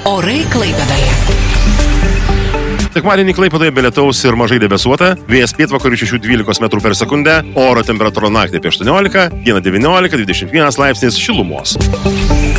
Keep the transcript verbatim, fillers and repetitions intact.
Orai Klaipėdoje. Sekmadienį Klaipėdoje be lietaus ir mažai debesuota, vėjas pietvakarių šešių dvylikos metrų per sekundę, oro temperatūra naktį apie aštuoniolika, dieną devyniolika dvidešimt vienas laipsnis šilumos.